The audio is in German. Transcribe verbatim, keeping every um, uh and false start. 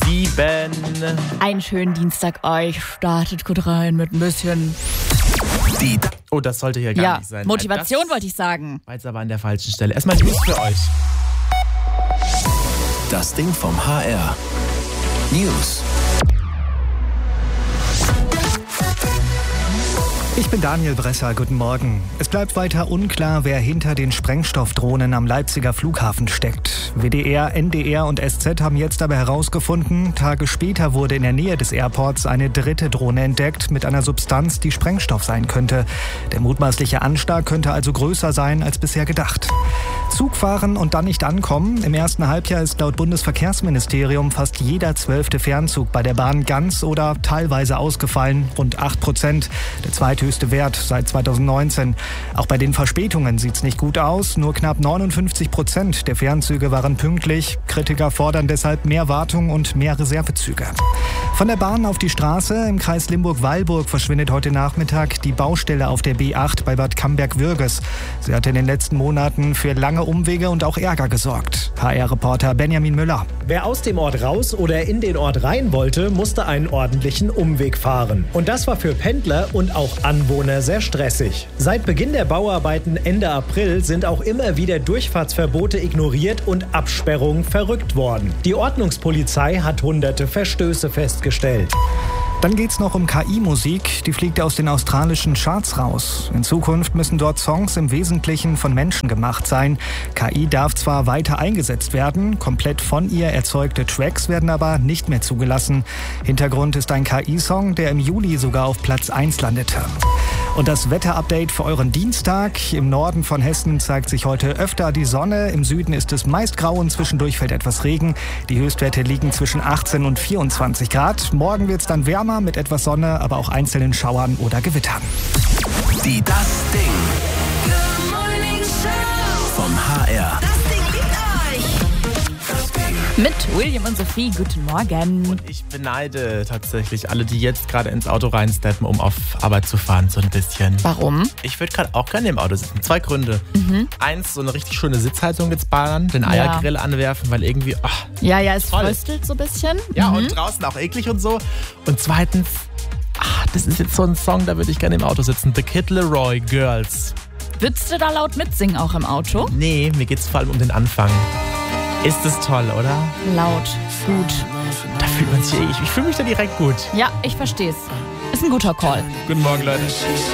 sieben. Einen schönen Dienstag euch. Startet gut rein mit ein bisschen... Die oh, das sollte hier gar ja, nicht sein. Motivation das wollte ich sagen. war jetzt aber an der falschen Stelle. Erstmal News für euch. Das Ding vom H R. News. Ich bin Daniel Bresser, guten Morgen. Es bleibt weiter unklar, wer hinter den Sprengstoffdrohnen am Leipziger Flughafen steckt. W D R, N D R und S Z haben jetzt aber herausgefunden, Tage später wurde in der Nähe des Airports eine dritte Drohne entdeckt mit einer Substanz, die Sprengstoff sein könnte. Der mutmaßliche Anschlag könnte also größer sein als bisher gedacht. Zug fahren und dann nicht ankommen. Im ersten Halbjahr ist laut Bundesverkehrsministerium fast jeder zwölfte Fernzug bei der Bahn ganz oder teilweise ausgefallen, rund acht Prozent. Der zweithöchste Wert seit zweitausendneunzehn. Auch bei den Verspätungen sieht es nicht gut aus. Nur knapp neunundfünfzig Prozent der Fernzüge waren pünktlich. Kritiker fordern deshalb mehr Wartung und mehr Reservezüge. Von der Bahn auf die Straße. Im Kreis Limburg-Weilburg verschwindet heute Nachmittag die Baustelle auf der B acht bei Bad Camberg-Würges. Sie hatte in den letzten Monaten für lange Umwege und auch Ärger gesorgt. H R-Reporter Benjamin Müller. Wer aus dem Ort raus oder in den Ort rein wollte, musste einen ordentlichen Umweg fahren. Und das war für Pendler und auch Anwohner sehr stressig. Seit Beginn der Bauarbeiten Ende April sind auch immer wieder Durchfahrtsverbote ignoriert und Absperrungen verrückt worden. Die Ordnungspolizei hat hunderte Verstöße festgestellt. Dann geht's noch um K I-Musik. Die fliegt aus den australischen Charts raus. In Zukunft müssen dort Songs im Wesentlichen von Menschen gemacht sein. K I darf zwar weiter eingesetzt werden, komplett von ihr erzeugte Tracks werden aber nicht mehr zugelassen. Hintergrund ist ein K I-Song, der im Juli sogar auf Platz eins landete. Und das Wetterupdate für euren Dienstag. Im Norden von Hessen zeigt sich heute öfter die Sonne. Im Süden ist es meist grau und zwischendurch fällt etwas Regen. Die Höchstwerte liegen zwischen achtzehn und vierundzwanzig Grad. Morgen wird es dann wärmer mit etwas Sonne, aber auch einzelnen Schauern oder Gewittern. Die Das Ding. Good Morning Show. Vom H R. Das Ding liegt euch. Das Ding. Mit William und Sophie, guten Morgen. Und ich beneide tatsächlich alle, die jetzt gerade ins Auto reinsteppen, um auf Arbeit zu fahren, so ein bisschen. Warum? Ich würde gerade auch gerne im Auto sitzen. Zwei Gründe. Mhm. Eins, so eine richtig schöne Sitzheizung jetzt ballern, den Eiergrill anwerfen, weil irgendwie, ach, Ja, ja, es toll. fröstelt so ein bisschen. Ja, Mhm. und draußen auch eklig und so. Und zweitens, ach, das ist jetzt so ein Song, da würde ich gerne im Auto sitzen. The Kid Laroi, Girls. Würdest du da laut mitsingen auch im Auto? Nee, mir geht's vor allem um den Anfang. Ist das toll, oder? Laut, gut. Da fühlt man sich, ich, ich fühle mich da direkt gut. Ja, ich versteh's. Ist ein guter Call. Guten Morgen, Leute.